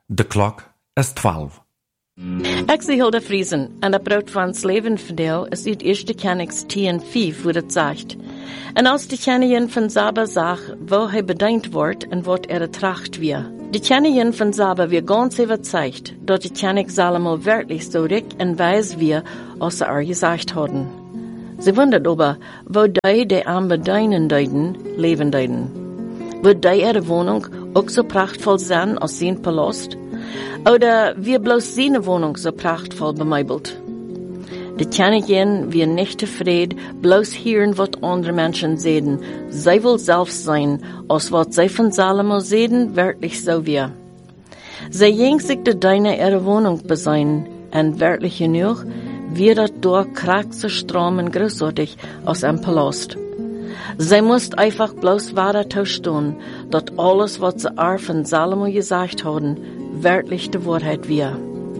De klok is 12. Ik zie Hilda Friesen en dat brood van ons leven vandaag is uit eerste Kenigs 10:5 hoe het zegt. En als de Kennerin van Saba zag, wo hij bedankt wordt en wat tracht weer. De Kennerin van Saba weer ganz überzeugt, dat de Kennig Salomo wirklich so rik en wijs weer, als ze gesagt hadden. Sie wundert aber, wo die am Bedeinen deuten, leben deuten. Wird ihre Wohnung auch so prachtvoll sein als sein Palast? Oder wir bloß seine Wohnung so prachtvoll bemeubelt? Die Königin wir nicht zufrieden, bloß hören, was andere Menschen sehen. Sie will selbst sein, als was sie von Salomo sehen, wirklich so wir. Sie jeng sich de deine ihre Wohnung besein, und wirklich genug, wird das durch kraxe Stromen großartig aus einem Palast. Sie muss einfach bloß weiter tauschen, dass alles, was sie von Salomo gesagt haben, wirklich die Wahrheit wir.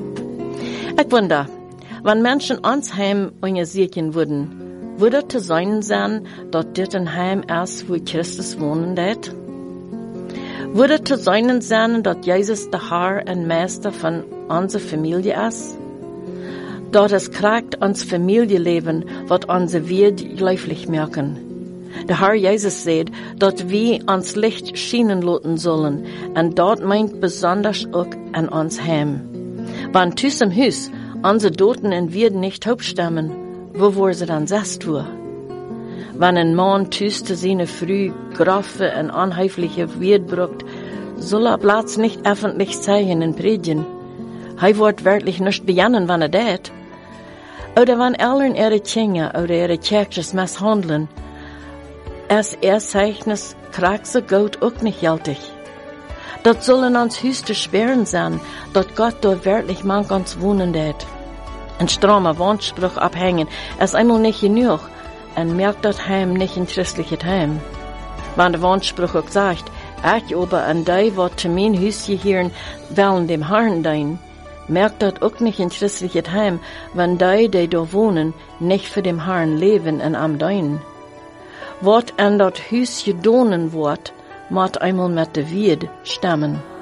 Ich wundere, wenn Menschen ans Heim organisieren würden, würde zu sein sein, dass dit ein Heim erst, wo Christus wohnen wird? Würde zu sein sein, dass Jesus der Herr und Meister von unserer Familie ist? Dass es kragt uns Familienleben, was unsere Welt läuflich merken. Der Herr Jesus sagt, dass wir uns Licht schienen lassen sollen, und dort meint besonders auch an uns Heim. Wenn tüs im Haus unsere Doten und Wirden nicht hauptstammen, wo war sie dann sest wo? Wenn ein Mann tüs zu seine früh graffe und unheimliche Wirt brucht, soll Platz nicht öffentlich zeigen und predigen. Wird wirklich nicht bejannen, wenn tät. Oder wenn Eltern ihre Kinder oder ihre Kirches misshandeln, es Zeichnis kraxe Gott auch nicht geltig. Das sollen uns höchste Schweren sein, dass Gott dort wirklich manch uns wohnen wird. Ein strammer Wandspruch abhängen, es einmal nicht genug, und merkt das Heim nicht ein christliches Heim. Wenn der Wandspruch auch sagt, ich aber an die, was zu mein Hüschen hier wollen dem Herrn dein, merkt das auch nicht ein christliches Heim, wenn die da wohnen, nicht für dem Herrn leben und am dein. Wat an dat Hüsje donen wordt, moet einmal met de Wied stemmen.